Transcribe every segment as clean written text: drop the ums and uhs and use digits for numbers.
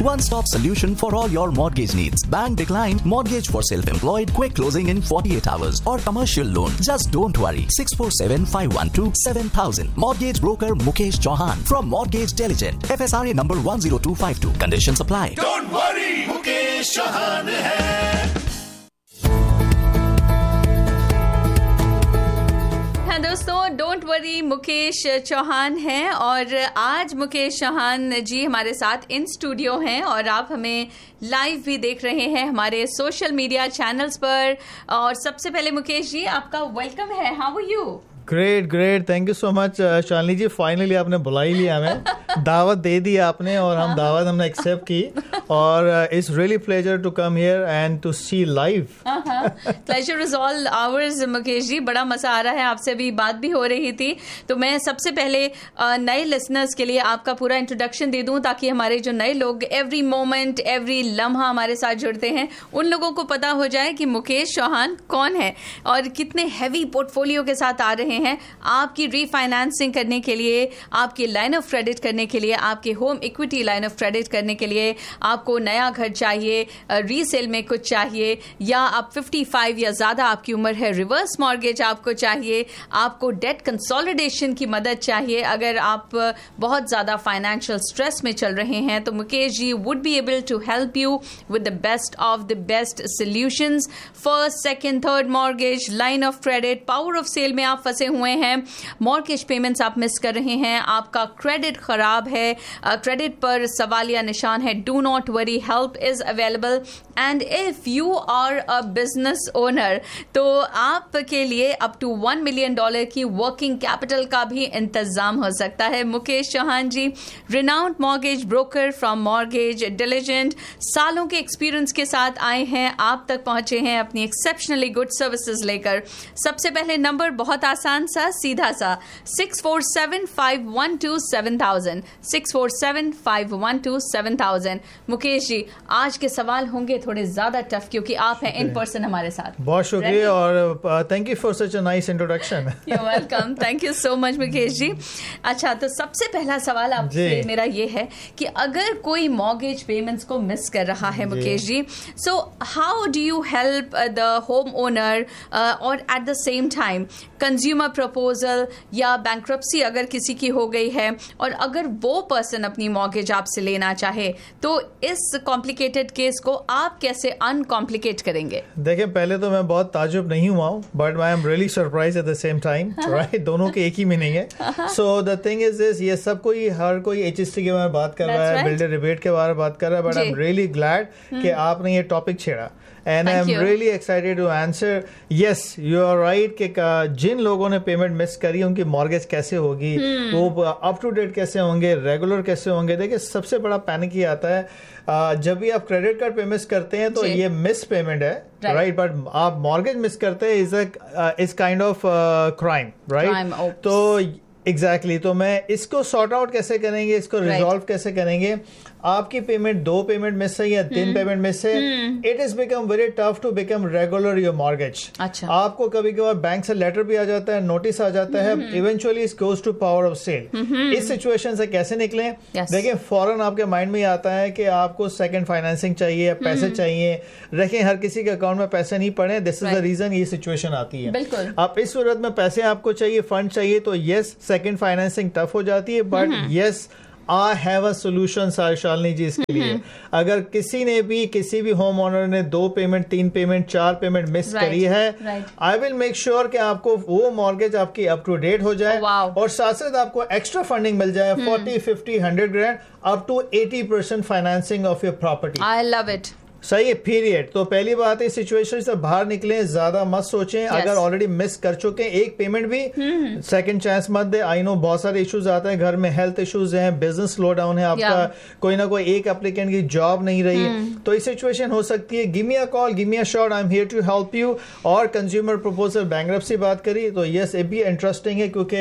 One-stop solution for all your mortgage needs. Bank declined, mortgage for self-employed, quick closing in 48 hours or commercial loan. Just don't worry. 647-512-7000. Mortgage broker Mukesh Chauhan from Mortgage Diligent. FSRA number 10252. Conditions apply. Don't worry, Mukesh Chauhan hai. दोस्तों, don't worry, Mukesh Chauhan हैं और आज मुकेश चौहान जी हमारे साथ in studio हैं और आप हमें लाइव भी देख रहे हैं हमारे सोशल मीडिया चैनल्स पर। और सबसे पहले मुकेश जी, आपका वेलकम है। How are you? Great, thank you so much Shalini ji. Finally आपने बुला ही लिया हमें, दावत दे दी आपने और हम दावत हमने एक्सेप्ट की और it's really pleasure to come here and to C live. Pleasure is all hours Mukesh ji, बड़ा मजा आ रहा है। आपसे अभी बात भी हो रही थी, तो मैं सबसे पहले नए लिसनर्स के लिए आपका पूरा इंट्रोडक्शन दे दूं ताकि हमारे जो नए लोग एवरी मोमेंट एवरी लम्हा हमारे साथ जुड़ते हैं उन लोगों को पता हो जाए कि मुकेश चौहान कौन है और कितने हैवी पोर्टफोलियो के साथ आ रहे हैं आपकी रीफाइनेंसिंग करने के लिए, आपकी लाइन ऑफ क्रेडिट करने के लिए, आपके home equity line of credit करने के लिए। आपको नया घर चाहिए, रीसेल में कुछ चाहिए, या आप 55 या ज्यादा आपकी उम्र है, रिवर्स मॉर्गेज आपको चाहिए, आपको डेट कंसोलिडेशन की मदद चाहिए, अगर आप बहुत ज्यादा फाइनेंशियल स्ट्रेस में चल रहे हैं तो Mukesh ji would be able to help you with the best of the best solutions. First, second, third mortgage, line of credit, power of cell में आप फंसे हुए हैं, मॉर्गेज पेमेंट्स आप मिस कर रहे हैं, आपका क्रेडिट खराब है, क्रेडिट पर सवालिया निशान है, do not worry, help is available. And if you are a business owner तो आपके लिए अप टू $1 million की वर्किंग कैपिटल का भी इंतजाम हो सकता है। मुकेश चौहान जी, renowned mortgage broker from mortgage diligent, सालों के एक्सपीरियंस के साथ आए हैं, आप तक पहुंचे हैं अपनी एक्सेप्शनली गुड सर्विसेज लेकर। सबसे पहले नंबर बहुत आसान सा, सीधा सा, 647-512-7000, 647-512-7000। मुकेश जी, आज के सवाल होंगे थोड़े ज्यादा टफ क्योंकि आप हैं इन पर्सन हमारे साथ। बहुत शुक्रिया और thank you for such a nice introduction. You welcome, thank you so much Mukesh ji. अच्छा, तो सबसे पहला सवाल आपसे मेरा ये है कि अगर कोई मॉर्गेज पेमेंट्स को मिस कर रहा है Mukesh ji, so how do you help the home owner और at the same time consumer proposal या बैंक्रप्सी अगर किसी की हो गई है और अगर वो पर्सन अपनी मॉर्गेज आपसे लेना चाहे तो इस कॉम्प्लिकेटेड केस को आप कैसे अनकॉम्प्लिकेट करेंगे? देखिए, पहले तो मैं बहुत ताजुब नहीं हुआ हूँ but I am really surprise at the same time, right? दोनों के एक ही मीनिंग है। So the thing is this, ये सब कोई हर कोई HST के बारे में बात कर रहा है, बिल्डर रिबेट के बारे में बात कर रहा है, but I am really glad कि आपने ये टॉपिक छेड़ा and I'm really excited to answer. Yes, you are right कि जिन लोगों ने पेमेंट मिस करी उनकी मॉर्गेज कैसे होगी, वो अप टू डेट कैसे होंगे, रेगुलर कैसे होंगे। देखिए, सबसे बड़ा पैनिक ही आता है जब भी आप क्रेडिट कार्ड पे मिस करते हैं तो ये मिस पेमेंट है, राइट? बट आप मॉर्गेज मिस करते हैं is kind of crime, right? तो एग्जैक्टली तो मैं इसको सॉर्ट आउट कैसे करेंगे, इसको रिजॉल्व कैसे करेंगे। आपकी पेमेंट 2 पेमेंट मिस है या 3 पेमेंट मिस है, it is become very tough to become regular your mortgage. अच्छा, आपको कभी कभार बैंक से लेटर भी आ जाता है, नोटिस आ जाता है, eventually it goes to power of cell. इस सिचुएशन से कैसे निकलें? देखिए, फौरन आपके माइंड में आता है कि आपको सेकंड फाइनेंसिंग चाहिए, पैसे चाहिए। देखें, हर किसी के अकाउंट में पैसे नहीं पड़े, दिस इज द रीजन ये सिचुएशन आती है। अब इस सूरत में पैसे आपको चाहिए, फंड चाहिए, तो यस, सेकंड फाइनेंसिंग टफ हो जाती है, but yes, I have a solution Shalini जी इसके लिए। अगर किसी ने भी, किसी भी होम ओनर ने 2 पेमेंट, 3 पेमेंट, 4 पेमेंट मिस करी है, आई विल मेक श्योर कि आपको वो मॉर्गेज आपकी अप टू डेट हो जाए और साथ साथ आपको एक्स्ट्रा फंडिंग मिल जाए, 40, 50, 100 grand up to 80% financing of your property. I love it. सही है, पीरियड। तो पहली बात है, सिचुएशन से बाहर निकले, ज्यादा मत सोचें। अगर ऑलरेडी मिस कर चुके हैं एक पेमेंट भी, सेकंड चांस मत दे। आई नो बहुत सारे इश्यूज आते हैं घर में, हेल्थ इश्यूज हैं, बिजनेस स्लो डाउन है आपका, कोई ना कोई एक एप्लीकेंट की जॉब नहीं रही, तो ये सिचुएशन हो सकती है। Give me a call, give me a shot, I am here to help you. और कंज्यूमर प्रपोजल, बैंक्रप्सी बात करी तो यस, ये भी इंटरेस्टिंग है क्योंकि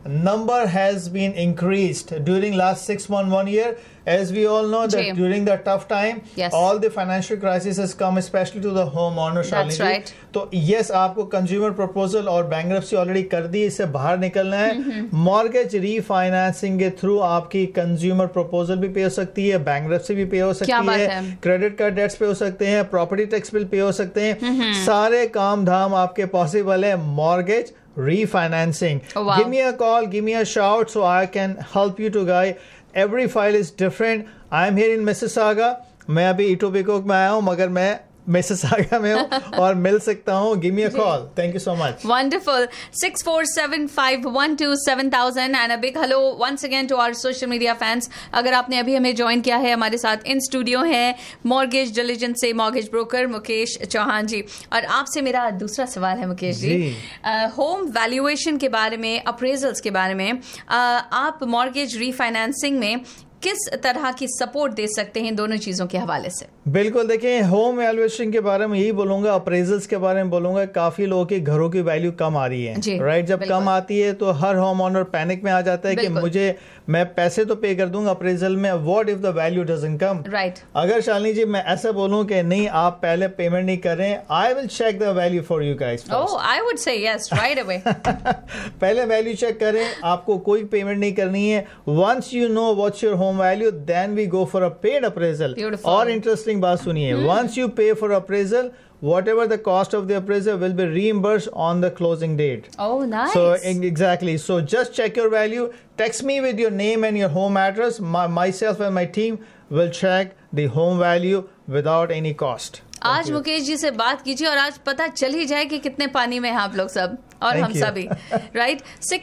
number has been increased during last 6 months, 1 year. As we all know that during the tough time, yes, all the financial crisis has come, especially to the homeowner. That's right. तो yes, आपको consumer proposal और bankruptcy already कर दी, इससे बाहर निकलना है. Mortgage refinancing के through आपकी कंज्यूमर प्रपोजल भी पे हो सकती है, बैंक्रप्सी भी पे हो सकती है, क्रेडिट कार्ड डेट्स पे हो सकते हैं, प्रॉपर्टी टैक्स बिल पे हो सकते हैं. सारे काम धाम आपके पॉसिबल है mortgage refinancing. Give me a call, give me a shout so I can help you to guide. Every file is different. I am here in Mississauga. मैं अभी इटोबिकोक में आया हूँ, मगर मैं मिसिसागा में हूँ और मिल सकता हूँ. Give me a call. Thank you so much. Wonderful. 647-512-7000 and a big hello once again to our social media fans. अगर आपने अभी हमें ज्वाइन किया है, हमारे साथ इन स्टूडियो है मॉर्गेज डिलिजेंस से मॉर्गेज ब्रोकर मुकेश चौहान जी. और आपसे मेरा दूसरा सवाल है मुकेश जी, होम वैल्यूएशन के बारे में, अप्रेजल्स के बारे में. आप मॉर्गेज रीफाइनेंसिंग में किस तरह की सपोर्ट दे सकते हैं दोनों चीजों के हवाले से? बिल्कुल, देखिए होम वैल्यूएशन के बारे में यही बोलूंगा, अप्रेजल्स के बारे में बोलूंगा. काफी लोगों के घरों की वैल्यू कम आ रही है, राइट. जब कम आती है तो हर होम ओनर पैनिक में आ जाता है कि मुझे, मैं पैसे तो पे कर दूंगा अप्रेजल में, what if the value doesn't come, right. अगर शालिनी जी मैं ऐसा बोलूं कि नहीं आप पहले पेमेंट नहीं कर रहे हैं, I will check the value for you guys. Oh, I would say yes right away. पहले वैल्यू चेक करें, आपको कोई पेमेंट नहीं करनी है. Once you know what's your home value, then we go for a paid appraisal. और interesting बात सुनिए, वंस यू पे for appraisal, whatever the cost of the appraisal will be reimbursed on the closing date. Oh, nice. So exactly. So just check your value. Text me with your name and your home address. Myself and my team will check the home value without any cost. आज मुकेश जी से बात कीजिए और आज पता चल ही जाए कि कितने पानी में हैं आप लोग सब और हम सभी, राइट.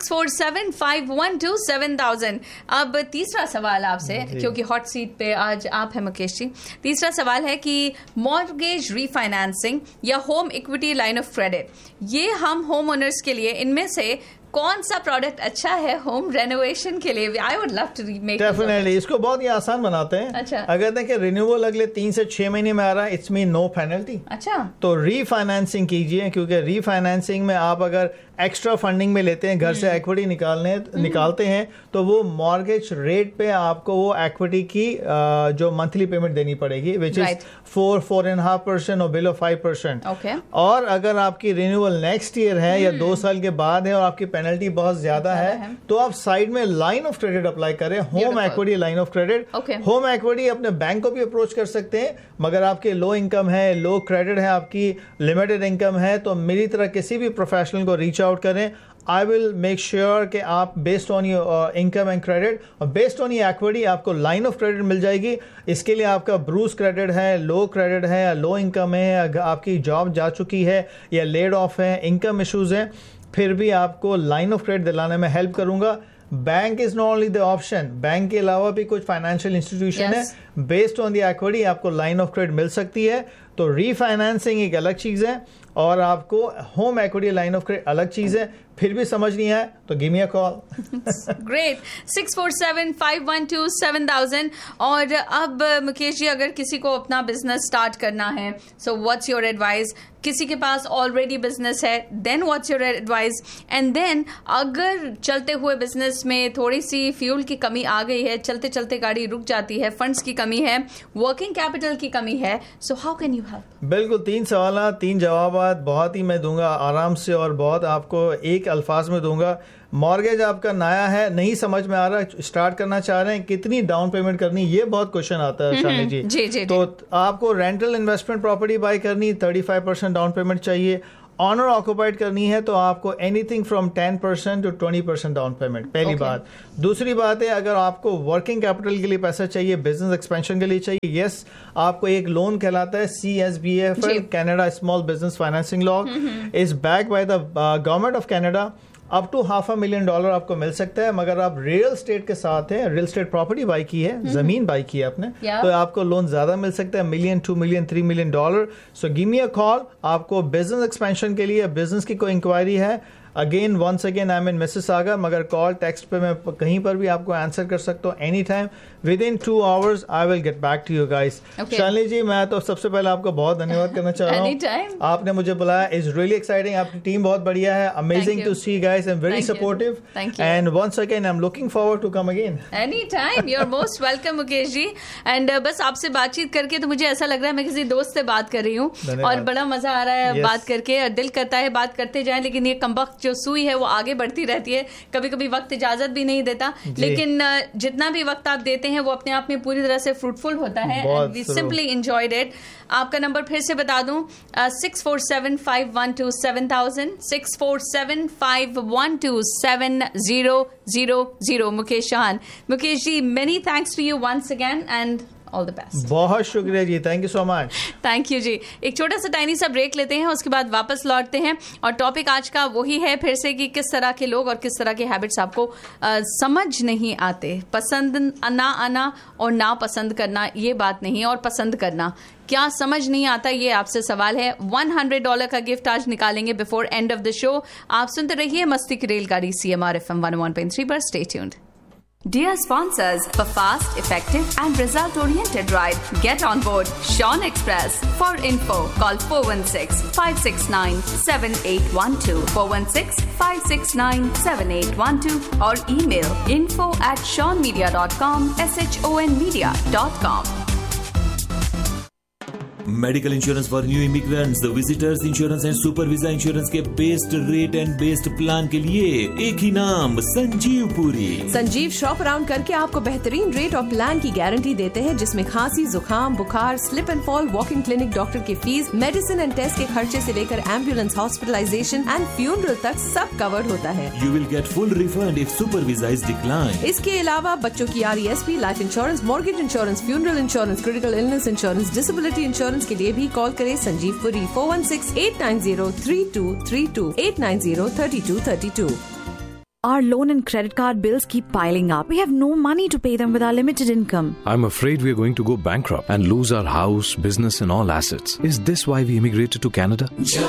647-512-7000. अब तीसरा सवाल आपसे, क्योंकि हॉट सीट पे आज आप हैं मुकेश जी. तीसरा सवाल है कि मॉर्गेज रीफाइनेंसिंग या home equity line of credit, ये हम होम ओनर्स के लिए इनमें से कौन सा प्रोडक्ट अच्छा है होम रेनोवेशन के लिए? I would love to make definitely. इसको बहुत ही आसान बनाते हैं. अच्छा. अगर देखें रिन्यूअल अगले 3 से 6 महीने में आ रहा है, इट्स मीन नो पेनल्टी. अच्छा. तो रीफाइनेंसिंग कीजिए, क्योंकि रीफाइनेंसिंग में आप अगर एक्स्ट्रा फंडिंग में लेते हैं, घर से एक्विटी निकालते हैं, तो वो मॉर्गेज रेट पे आपको वो एक्विटी की जो मंथली पेमेंट देनी पड़ेगी, विच इज 4.5% और बिलो 5%. और अगर आपकी रिन्यूअल नेक्स्ट ईयर है या 2 साल के बाद है और आपकी पेनल्टी बहुत ज्यादा है, तो आप साइड में लाइन ऑफ क्रेडिट अप्लाई करें, home equity line of credit. Home equity अपने बैंक को भी अप्रोच कर सकते हैं, मगर आपके लो इनकम है, लो क्रेडिट है, आपकी लिमिटेड इनकम है, तो मेरी तरह किसी भी प्रोफेशनल को रीच आउट करें. आई विल मेक श्योर कि आप based on your income and credit और बेस्ड ऑन योर एक्विटी आपको लाइन ऑफ क्रेडिट मिल जाएगी. इसके लिए आपका ब्रूस क्रेडिट है, लो क्रेडिट है, या लो इनकम है, आपकी जॉब जा चुकी है या लेड ऑफ है, इनकम इश्यूज हैं, फिर भी आपको लाइन ऑफ क्रेडिट दिलाने में हेल्प करूंगा. Bank is not only the option, bank के अलावा भी कुछ फाइनेंशियल इंस्टीट्यूशन है, बेस्ड ऑन द एक्विटी आपको लाइन ऑफ क्रेडिट मिल सकती है. तो रीफाइनेंसिंग एक अलग चीज है और आपको home equity line of credit अलग चीज है. फिर भी समझ नहीं आया तो give me a call. Great. 647-512-7000. और अब मुकेश जी, अगर किसी को अपना बिजनेस स्टार्ट करना है, सो व्हाट्स योर एडवाइस? किसी के पास ऑलरेडी बिजनेस है, then what's your advice? And then अगर चलते हुए बिजनेस में थोड़ी सी फ्यूल की कमी आ गई है, चलते चलते गाड़ी रुक जाती है, फंड्स की कमी है, वर्किंग कैपिटल की कमी है, so how can you help? बिल्कुल, 3 सवाल 3 जवाब बहुत ही मैं दूंगा आराम से और बहुत आपको एक अल्फाज में दूंगा. मॉर्गेज आपका नया है, नहीं समझ में आ रहा, स्टार्ट करना चाह रहे हैं, कितनी डाउन पेमेंट करनी, ये बहुत क्वेश्चन आता है शालिनी जी. जी. तो आपको रेंटल इन्वेस्टमेंट प्रॉपर्टी बाय करनी, 35% डाउन पेमेंट चाहिए. ऑनर ऑक्युपाइड करनी है तो आपको anything from 10% to 20% down payment. पहली बात. दूसरी बात है, अगर आपको वर्किंग कैपिटल के लिए पैसा चाहिए, बिजनेस एक्सपेंशन के लिए चाहिए, यस, आपको एक लोन कहलाता है CSBF, Canada small business financing law, is back by the government of Canada. Up to $500,000 आपको मिल सकता है, मगर आप रियल स्टेट के साथ है, रियल स्टेट प्रॉपर्टी बाई की है, जमीन बाई की है आपने, तो आपको लोन ज्यादा मिल सकता है, $1 million, $2 million, $3 million. So give me a call. आपको बिजनेस एक्सपेंशन के लिए, बिजनेस की कोई इंक्वायरी है, again once again I am in Mississauga, मगर कॉल टेक्स्ट पे मैं कहीं पर भी आपको आंसर कर सकता हूँ any time. within 2 hours I will get back to you guys. Shalini जी, मैं तो सबसे पहले आपको बहुत धन्यवाद करना चाह रहा हूँ, आपने मुझे बुलाया. It's really exciting. आपकी टीम बहुत बढ़िया है. Amazing to see you guys and very supportive. Thank you. And once again I'm looking forward to come again. Anytime. You're most welcome, Mukesh ji. And बस आपसे बातचीत करके तो मुझे ऐसा लग रहा है मैं किसी दोस्त से बात कर रही हूँ और बड़ा मजा आ रहा है बात करके. दिल करता है बात करते जाएं, लेकिन ये कमबख्त जो सुई है वो आगे बढ़ती रहती है. कभी कभी वक्त इजाजत भी नहीं देता, लेकिन जितना भी वक्त आप देते हैं वो अपने आप में पूरी तरह से फ्रूटफुल होता है. And we simply enjoyed it. आपका नंबर फिर से बता दूं, 647-512-7000, 647-512-7000. Mukesh Chauhan. Mukesh ji, many thanks to you once again and all the best. बहुत शुक्रिया जी, thank you so much. Thank you जी. एक छोटा सा टाइनी सा ब्रेक लेते हैं, उसके बाद वापस लौटते हैं और टॉपिक आज का वही है फिर से कि किस तरह के लोग और किस तरह के हैबिट्स आपको समझ नहीं आते. पसंद ना आना और ना पसंद करना ये बात नहीं, और पसंद करना क्या समझ नहीं आता ये आपसे सवाल है. $100 का गिफ्ट आज निकालेंगे before end of the show. आप सुनते रहिए मस्ती की रेलगाड़ी CMR FM 101.3 पर. Stay tuned. Dear sponsors, for fast, effective and result-oriented ride, get on board Sean Express. For info, call 416-569-7812, 416-569-7812 or email info@seanmedia.com, SHONmedia.com. Medical insurance for new immigrants. The visitors insurance and super visa insurance के best rate and best plan के लिए एक ही नाम, Sanjeev Puri. Sanjeev shop around करके आपको बेहतरीन rate और plan की गारंटी देते हैं, जिसमें खांसी, जुकाम, बुखार, slip and fall, walking clinic, doctor की फीस, मेडिसिन एंड टेस्ट के खर्चे से लेकर एम्बुलेंस, हॉस्पिटलाइजेशन एंड फ्यूनरल तक सब कवर्ड होता है. You will get full refund if super visa is decline. इसके अलावा बच्चों की RESP, life insurance, mortgage insurance, funeral insurance, critical illness insurance, disability insurance के लिए भी कॉल करें Sanjeev Puri. 416-890-3232, 890-3232. Our loan and credit card bills keep piling up. We have no money to pay them with our limited income. I'm afraid we're going to go bankrupt and lose our house, business and all assets. Is this why we immigrated to Canada?